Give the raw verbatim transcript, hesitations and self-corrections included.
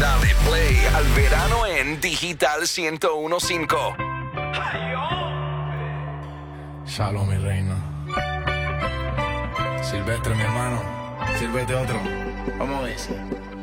Dale play al verano en Digital ciento uno punto cinco. Shalom, mi reina. Silvestre, mi hermano. Sírvete otro. Vamos a ver.